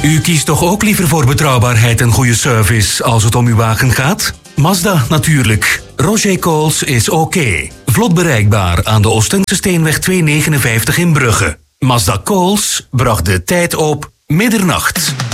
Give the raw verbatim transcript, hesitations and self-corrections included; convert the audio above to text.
U kiest toch ook liever voor betrouwbaarheid en goede service als het om uw wagen gaat? Mazda natuurlijk. Roger Coles is oké. Vlot bereikbaar aan de Oostense Steenweg tweehonderdnegenenvijftig in Brugge. Mazda Coles bracht de tijd op middernacht.